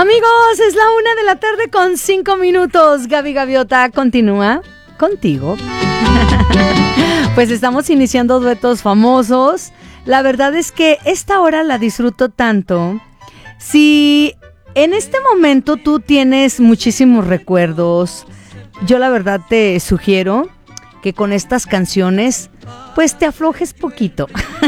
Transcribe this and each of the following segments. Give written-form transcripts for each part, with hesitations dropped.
Amigos, es la 1:00 con 5 minutos. Gaby Gaviota continúa contigo. Pues estamos iniciando duetos famosos. La verdad es que esta hora la disfruto tanto. Si en este momento tú tienes muchísimos recuerdos, yo la verdad te sugiero que con estas canciones pues te aflojes poquito.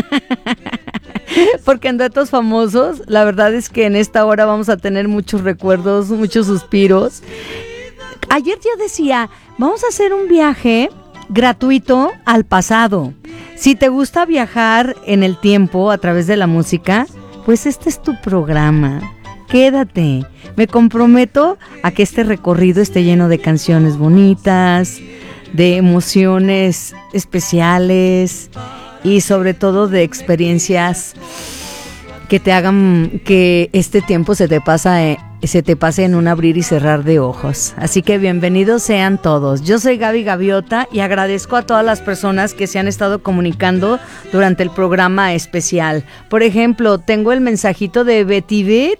Porque en duetos famosos, la verdad es que en esta hora vamos a tener muchos recuerdos, muchos suspiros. Ayer yo decía, vamos a hacer un viaje gratuito al pasado. Si te gusta viajar en el tiempo a través de la música, pues este es tu programa. Quédate. Me comprometo a que este recorrido esté lleno de canciones bonitas, de emociones especiales y sobre todo de experiencias que te hagan que este tiempo se te pase en un abrir y cerrar de ojos. Así que bienvenidos sean todos. Yo soy Gaby Gaviota y agradezco a todas las personas que se han estado comunicando durante el programa especial. Por ejemplo, tengo el mensajito de Betty.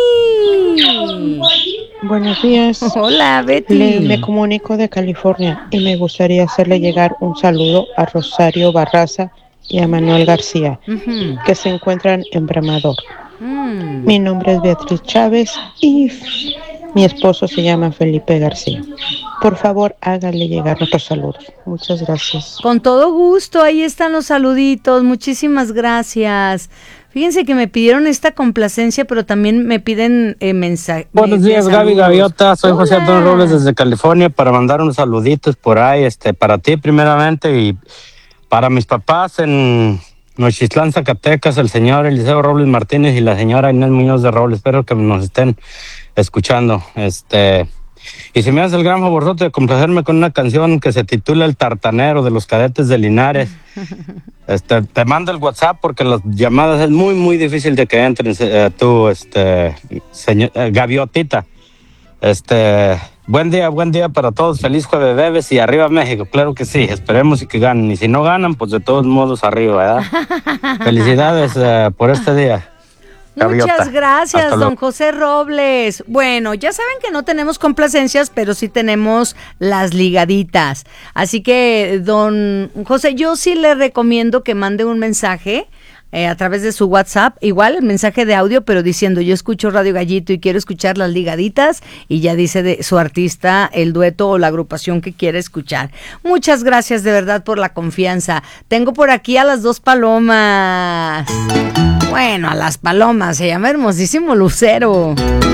Buenos días. Hola, Betty. Me comunico de California y me gustaría hacerle llegar un saludo a Rosario Barraza y a Manuel García, que se encuentran en Bramador. Mi nombre es Beatriz Chávez y mi esposo se llama Felipe García. Por favor, hágale llegar nuestros saludos. Muchas gracias. Con todo gusto, ahí están los saluditos. Muchísimas gracias. Fíjense que me pidieron esta complacencia, pero también me piden mensajes. Buenos días, Gaby Gaviota. Soy José Antonio Robles desde California para mandar unos saluditos por ahí, para ti primeramente y para mis papás en Nochitlán, Zacatecas, el señor Eliseo Robles Martínez y la señora Inés Muñoz de Robles. Espero que nos estén escuchando. Y si me hace el gran favorzote de complacerme con una canción que se titula El Tartanero de los Cadetes de Linares. Te mando el WhatsApp porque las llamadas es muy, muy difícil de que entren tú, señor, Gaviotita. Buen día para todos, feliz jueves bebés y arriba México, claro que sí, esperemos y que ganen, y si no ganan, pues de todos modos arriba, ¿verdad? Felicidades por este día. Gaviota. Muchas gracias, don José Robles. Bueno, ya saben que no tenemos complacencias, pero sí tenemos las ligaditas. Así que, don José, yo sí le recomiendo que mande un mensaje a través de su WhatsApp, igual el mensaje de audio, pero diciendo yo escucho Radio Gallito y quiero escuchar las ligaditas, y ya dice de su artista, el dueto o la agrupación que quiere escuchar. Muchas gracias de verdad por la confianza. Tengo por aquí a las dos palomas. Bueno, a las palomas, se llama Hermosísimo Lucero.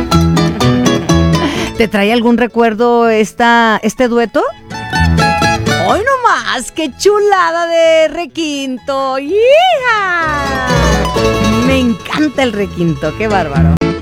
¿Te trae algún recuerdo este dueto? ¡Hoy no más! ¡Qué chulada de requinto! ¡Hija! Me encanta el requinto, qué bárbaro.